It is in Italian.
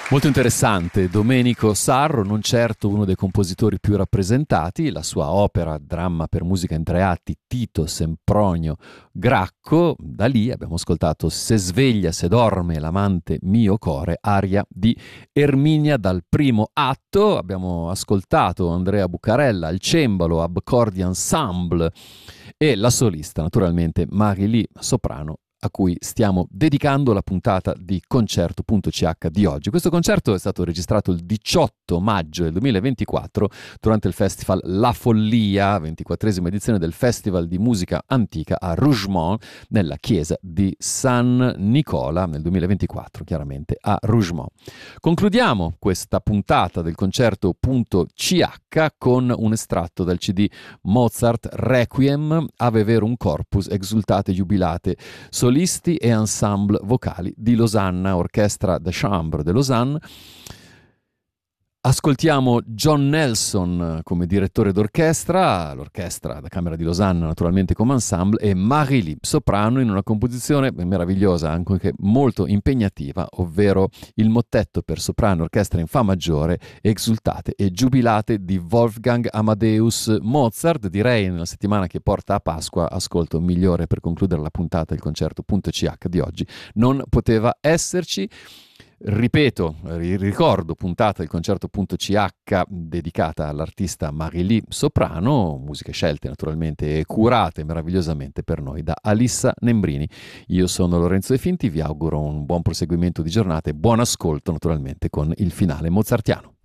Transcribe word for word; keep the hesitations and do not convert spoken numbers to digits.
Molto interessante, Domenico Sarro, non certo uno dei compositori più rappresentati, la sua opera, dramma per musica in tre atti, Tito, Sempronio, Gracco, da lì abbiamo ascoltato Se sveglia, se dorme l'amante mio core, aria di Erminia dal primo atto, abbiamo ascoltato Andrea Bucarella al cembalo, Abcordi Ensemble e la solista naturalmente Marie-Lie soprano, a cui stiamo dedicando la puntata di Concerto punto c h di oggi. Questo concerto è stato registrato il diciotto maggio del duemilaventiquattro durante il festival La Follia, ventiquattresima edizione del Festival di Musica Antica a Rougemont, nella chiesa di San Nicola, nel duemilaventiquattro, chiaramente a Rougemont. Concludiamo questa puntata del Concerto punto c h con un estratto dal C D Mozart Requiem, Ave Verum Corpus, Exultate Jubilate, solisti e ensemble vocali di Losanna, Orchestra de Chambre de Lausanne. Ascoltiamo John Nelson come direttore d'orchestra, l'orchestra da Camera di Losanna naturalmente come ensemble, e Marie-Lie soprano in una composizione meravigliosa, anche molto impegnativa, ovvero il mottetto per soprano orchestra in fa maggiore, Exultate e Giubilate di Wolfgang Amadeus Mozart. Direi nella settimana che porta a Pasqua, ascolto migliore per concludere la puntata del Concerto punto c h di oggi non poteva esserci. Ripeto, ricordo, puntata del Concerto punto c h dedicata all'artista Marie-Lie soprano, musiche scelte naturalmente e curate meravigliosamente per noi da Alissa Nembrini. Io sono Lorenzo De Finti, vi auguro un buon proseguimento di giornata e buon ascolto naturalmente con il finale mozartiano.